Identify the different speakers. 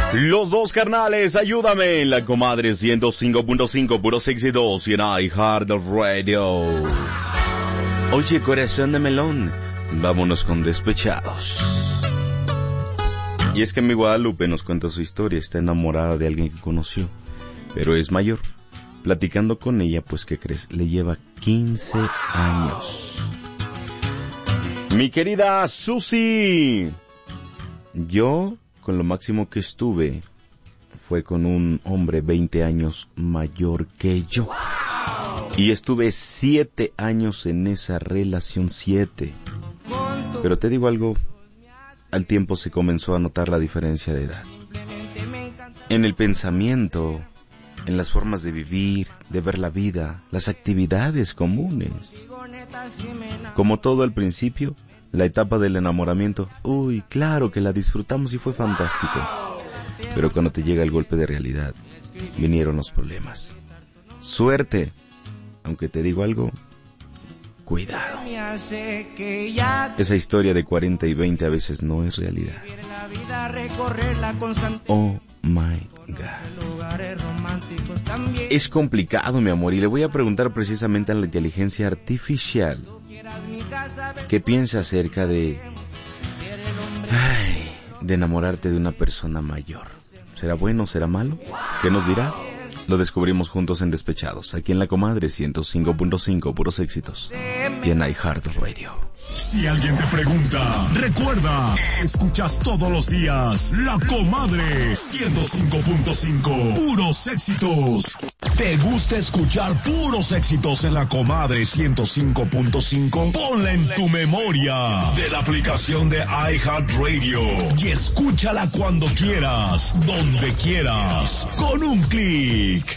Speaker 1: Los dos carnales, ayúdame. La comadre 105.5, puros éxitos y en iHeartRadio. Oye, corazón de melón, vámonos con Despechados. Y es que mi Guadalupe nos cuenta su historia. Está enamorada de alguien que conoció, pero es mayor. Platicando con ella, pues, ¿qué crees? Le lleva 15 años. Mi querida Susi, yo con lo máximo que estuve fue con un hombre 20 años mayor que yo. Y estuve 7 años en esa relación, 7. Pero te digo algo, al tiempo se comenzó a notar la diferencia de edad. En el pensamiento, en las formas de vivir, de ver la vida, las actividades comunes. Como todo al principio, la etapa del enamoramiento, uy, claro que la disfrutamos y fue fantástico. Pero cuando te llega el golpe de realidad, vinieron los problemas. Suerte, aunque te digo algo, cuidado. Esa historia de 40 y 20 a veces no es realidad. Oh my God. Es complicado, mi amor, y le voy a preguntar precisamente a la inteligencia artificial ¿qué piensa acerca de enamorarte de una persona mayor? ¿Será bueno o será malo? ¿Qué nos dirá? Lo descubrimos juntos en Despechados, aquí en La Comadre 105.5, puros éxitos, y en iHeartRadio.
Speaker 2: Si alguien te pregunta, recuerda, escuchas todos los días La Comadre 105.5, puros éxitos. ¿Te gusta escuchar puros éxitos en La Comadre 105.5? Ponla en tu memoria de la aplicación de iHeartRadio y escúchala cuando quieras, donde quieras, con un clic.